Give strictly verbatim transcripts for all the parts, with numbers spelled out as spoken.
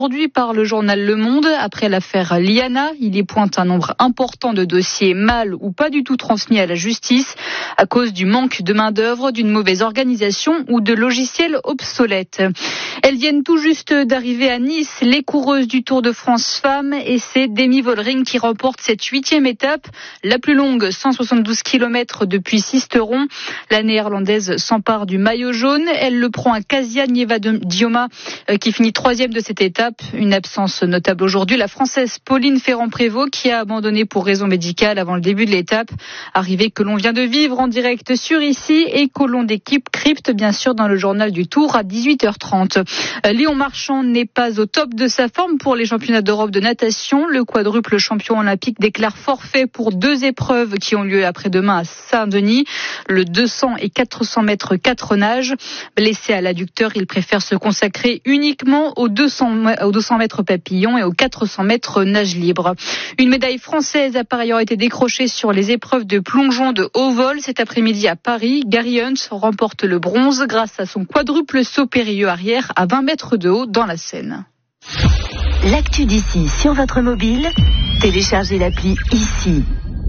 Aujourd'hui par le journal Le Monde, après l'affaire Liana, il y pointe un nombre important de dossiers mal ou pas du tout transmis à la justice à cause du manque de main-d'œuvre, d'une mauvaise organisation ou de logiciels obsolètes. Elles viennent tout juste d'arriver à Nice, les coureuses du Tour de France femmes, et c'est Demi Vollering qui remporte cette huitième étape, la plus longue, cent soixante-douze kilomètres depuis Sisteron. La néerlandaise s'empare du maillot jaune, elle le prend à Kasia Nieva-Dioma qui finit troisième de cette étape. Une absence notable aujourd'hui, la Française Pauline Ferrand-Prévot qui a abandonné pour raison médicale avant le début de l'étape. Arrivée que l'on vient de vivre en direct sur Ici et colon d'équipe crypte bien sûr dans le journal du Tour à dix-huit heures trente. Léon Marchand n'est pas au top de sa forme pour les championnats d'Europe de natation. Le quadruple champion olympique déclare forfait pour deux épreuves qui ont lieu après-demain à Saint-Denis. Le deux cents et quatre cents mètres quatre nages. Blessé à l'adducteur, il préfère se consacrer uniquement aux deux cents mètres papillon et aux quatre cents mètres nage libre. Une médaille française a par ailleurs été décrochée sur les épreuves de plongeon de haut vol cet après-midi à Paris. Gary Hunt remporte le bronze grâce à son quadruple saut périlleux arrière à vingt mètres de haut dans la Seine. L'actu d'ici sur votre mobile, téléchargez l'appli Ici.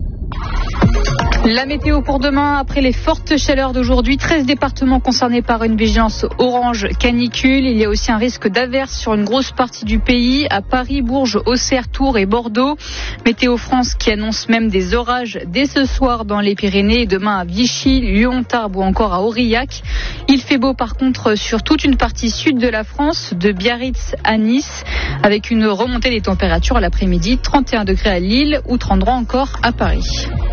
La météo pour demain, après les fortes chaleurs d'aujourd'hui, treize départements concernés par une vigilance orange canicule. Il y a aussi un risque d'averse sur une grosse partie du pays, à Paris, Bourges, Auxerre, Tours et Bordeaux. Météo France qui annonce même des orages dès ce soir dans les Pyrénées et demain à Vichy, Lyon, Tarbes ou encore à Aurillac. Il fait beau par contre sur toute une partie sud de la France, de Biarritz à Nice, avec une remontée des températures à l'après-midi, trente et un degrés à Lille ou trente-trois encore à Paris.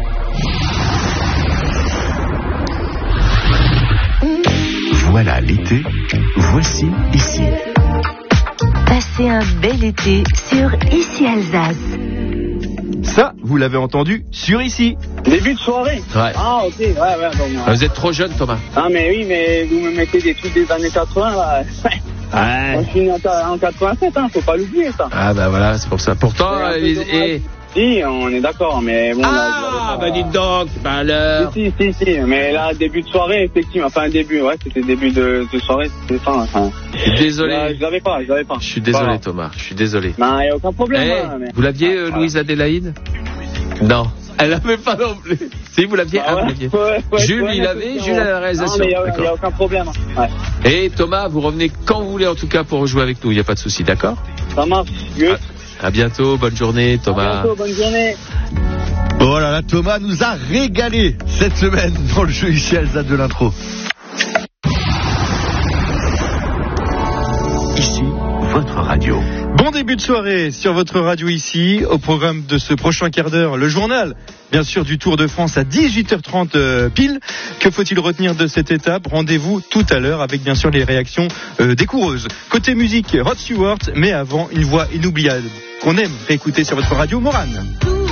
Voilà l'été, voici Ici. Passez un bel été sur Ici Alsace. Ça, vous l'avez entendu sur Ici. Début de soirée. Ouais. Ah, ok, ouais, ouais. Bon, ouais. Vous êtes trop jeune, Thomas. Ah, mais oui, mais vous me mettez des trucs des années quatre-vingts, là. Ouais. Moi, je suis né en quatre-vingt-sept, hein, faut pas l'oublier, ça. Ah, bah voilà, c'est pour ça. Pourtant, les, et... Si, on est d'accord, mais bon... Ah, là, bah dites donc, bah alors... Si, si, si, si, mais là, début de soirée, effectivement, enfin, début, ouais, c'était début de, de soirée, c'était ça, enfin... Désolé. Là, je l'avais pas, je l'avais pas. Je suis désolé, voilà. Thomas, je suis désolé. Non, y a aucun problème, hey, hein, mais... Vous l'aviez, euh, voilà. Louise Adélaïde? Non. Elle l'avait pas non plus. Si, vous l'aviez, ah, ouais, ah, vous l'aviez. Ouais, ouais, Jules, ouais, il l'avait, Jules à la réalisation. Non, mais il n'y a, a aucun problème. Ouais. Et Thomas, vous revenez quand vous voulez, en tout cas, pour jouer avec nous, il n'y a pas de souci, d'accord? Ça marche, Good. À, à bientôt, bonne journée, Thomas. À bientôt, bonne journée. Oh là là, Thomas nous a régalé cette semaine dans le jeu Ici Alsace de l'intro. Ici, votre radio. Bon début de soirée sur votre radio Ici. Au programme de ce prochain quart d'heure, le journal, bien sûr, du Tour de France à dix-huit heures trente euh, pile. Que faut-il retenir de cette étape? Rendez-vous tout à l'heure avec bien sûr les réactions euh, des coureuses. Côté musique, Rod Stewart, mais avant, une voix inoubliable qu'on aime réécouter sur votre radio, Morane.